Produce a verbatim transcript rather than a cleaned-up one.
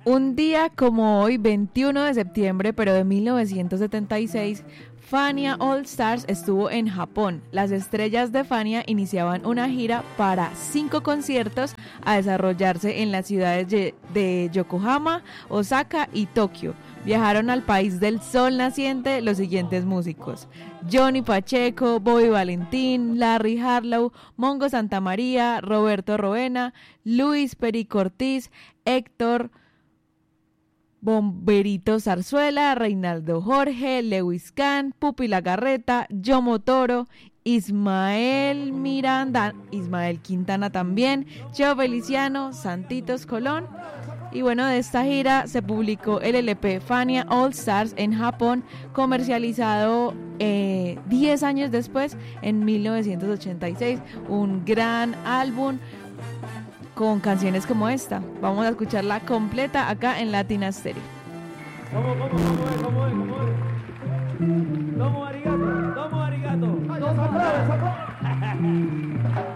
Un día como hoy, veintiuno de septiembre, pero de mil novecientos setenta y seis, Fania All Stars estuvo en Japón. Las estrellas de Fania iniciaban una gira para cinco conciertos a desarrollarse en las ciudades de Yokohama, Osaka y Tokio. Viajaron al país del sol naciente los siguientes músicos: Johnny Pacheco, Bobby Valentín, Larry Harlow, Mongo Santamaría, Roberto Roena, Luis Perico Ortiz, Héctor Bomberito Zarzuela, Reinaldo Jorge, Lewis Kahn, Pupi Lagarreta, Yomo Toro, Ismael Miranda, Ismael Quintana también, Cheo Feliciano, Santitos Colón. Y bueno, de esta gira se publicó el L P Fania All Stars en Japón, comercializado eh, diez años después, en mil novecientos ochenta y seis. Un gran álbum con canciones como esta. Vamos a escucharla completa acá en Latina Stereo. ¿Cómo, cómo, cómo es, cómo es, cómo es? Domo arigato, domo arigato.